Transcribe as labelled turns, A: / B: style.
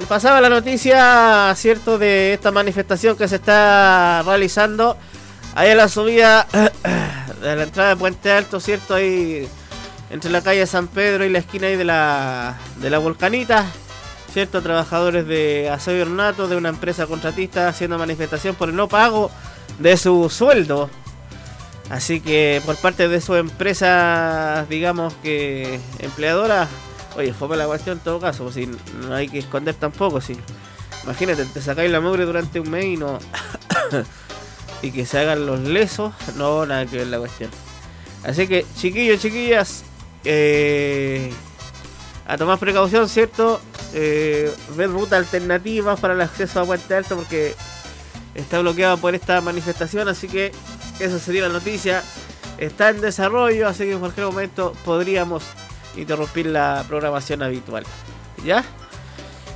A: pasaba la noticia, cierto, de esta manifestación que se está realizando ahí en la subida de la entrada de Puente Alto, cierto, ahí entre la calle San Pedro y la esquina ahí de la Volcanita, cierto, trabajadores de Aseo y Ornato de una empresa contratista haciendo manifestación por el no pago de su sueldo. Así que por parte de su empresa, digamos que empleadora, oye, fue la cuestión en todo caso, pues si no hay que esconder tampoco, si imagínate, te sacáis la mugre durante un mes y no y que se hagan los lesos, no, nada que ver la cuestión. Así que, chiquillos, chiquillas, a tomar precaución, ¿cierto? Ver rutas alternativas para el acceso a Puente Alto porque está bloqueado por esta manifestación, así que esa sería la noticia. Está en desarrollo, así que en cualquier momento podríamos interrumpir la programación habitual. ¿Ya?